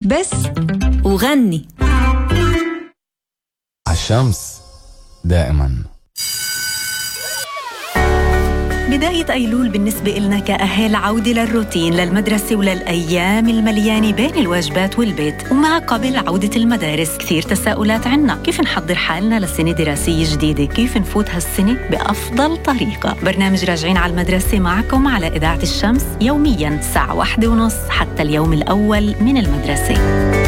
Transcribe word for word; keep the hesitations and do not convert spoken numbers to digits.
بس وغني عالشمس دائما. بداية أيلول بالنسبة إلنا كأهل عودة للروتين للمدرسة وللأيام المليانة بين الواجبات والبيت. ومع قبل عودة المدارس كثير تساؤلات عنا، كيف نحضر حالنا لسنة دراسية جديدة؟ كيف نفوت هالسنة بأفضل طريقة؟ برنامج راجعين على المدرسة معكم على إذاعة الشمس يومياً الساعة واحدة ونص حتى اليوم الأول من المدرسة.